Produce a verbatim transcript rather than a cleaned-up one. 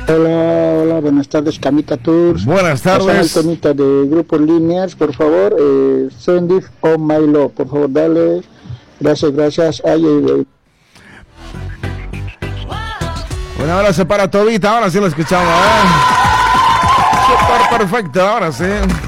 Hola, hola, buenas tardes, Camita Tours. Buenas tardes. Pasame el temita de Grupo Líneas, por favor. Eh, Send it on my love, por favor, dale. Gracias, gracias. Ay, ay, ay. Un abrazo para Tobita, ahora sí lo escuchamos. ¿eh? Súper perfecto, ahora sí.